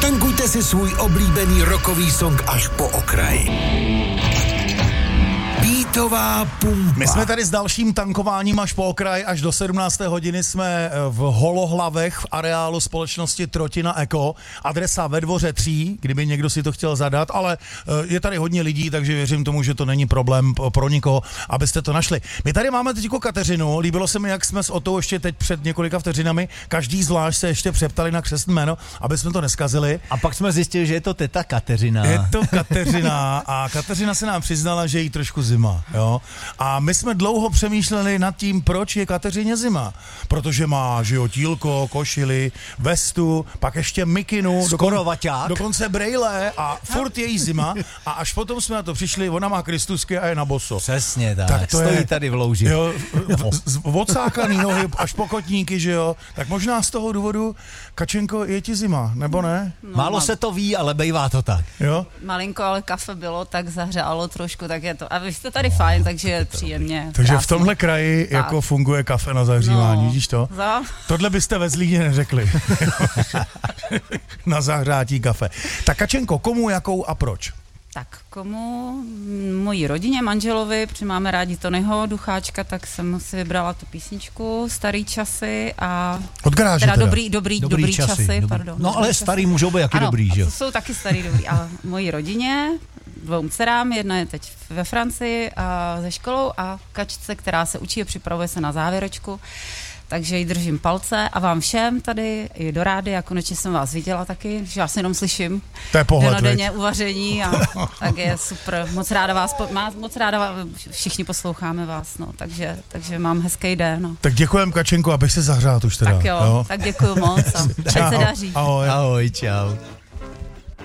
Natankujte si svůj oblíbený rockový song až po okraj. Beatová pumpa. My jsme tady s dalším tankováním až po okraj, až do 17. hodiny jsme v Holohlavech v areálu společnosti Trotina Eko. Adresa ve Dvoře 3, kdyby někdo si to chtěl zadat, ale je tady hodně lidí, takže věřím tomu, že to není problém pro nikoho, abyste to našli. My tady máme teďko Kateřinu, líbilo se mi, jak jsme s Otou ještě teď před několika vteřinami, každý zvlášť se ještě přeptali na křestné jméno, aby jsme to neskazili. A pak jsme zjistili, že je to teta Kateřina. Je to Kateřina a Kateřina se nám přiznala, že jí trošku zima, jo. A my jsme dlouho přemýšleli nad tím, proč je Kateřině zima. Protože má, že jo, tílko, košili, vestu, pak ještě mikinu, dokonce brejle a furt je jí zima. A až potom jsme na to přišli, ona má kristusky a je na boso. Přesně tak to stojí tady v louži. Jo, odsákaný nohy až po kotníky, že jo. Tak možná z toho důvodu, Kačenko, je ti zima, nebo ne? No, málo se to ví, ale bejvá to tak. Jo? Malinko, ale kafe bylo, tak zahřálo trošku, tak je to. A vy jste tady fajn, takže je příjemně. Takže krásně. v tomhle kraji tak. Jako funguje kafe na zahřívání, no, vidíš to? Tohle byste ve Zlíně neřekli. Na zahřátí kafe. Tak Kačenko, komu, jakou a proč? Tak komu? Mojí rodině, manželovi, protože máme rádi Tonyho Ducháčka, tak jsem si vybrala tu písničku Starý časy a... Od garáže teda. Dobrý časy. Pardon. No ale starý můžou být jaký dobrý, že jo? To jsou taky starý dobrý. A mojí rodině, 2 dcerám, jedna je teď ve Francii a ze školou a Kačce, která se učí a připravuje se na závěrečku. Takže jí držím palce a vám všem tady i do rády, a konečně jsem vás viděla taky, že vás jenom slyším. To je pohled, denodenně uvaření a tak je super. Moc ráda všichni posloucháme vás, no, takže mám hezký den. No. Tak děkujem, Kačenko, abych se zahřát už teda. Tak jo, tak děkuju moc a ať se daří. Ahoj. Ahoj, čau.